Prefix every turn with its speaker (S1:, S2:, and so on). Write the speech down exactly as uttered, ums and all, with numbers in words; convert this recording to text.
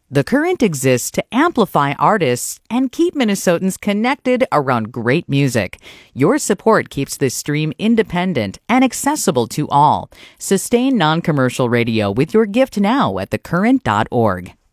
S1: The Current exists to amplify artists and keep Minnesotans connected around great music. Your support keeps this stream independent and accessible to all. Sustain non-commercial radio with your gift now at the current dot org.